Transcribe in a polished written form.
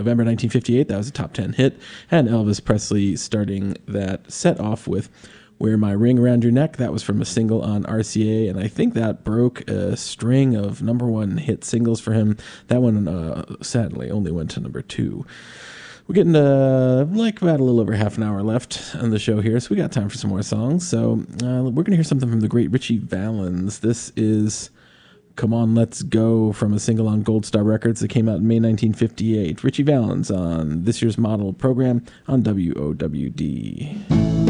November 1958, that was a top 10 hit, and Elvis Presley starting that set off with Wear My Ring Around Your Neck. That was from a single on RCA, and I think that broke a string of number one hit singles for him. That one, sadly, only went to number 2. We're getting like about a little over half an hour left on the show here, so we got time for some more songs. So we're going to hear something from the great Ritchie Valens. This is Come On, Let's Go from a single on Gold Star Records that came out in May 1958. Ritchie Valens on this year's model program on WOWD.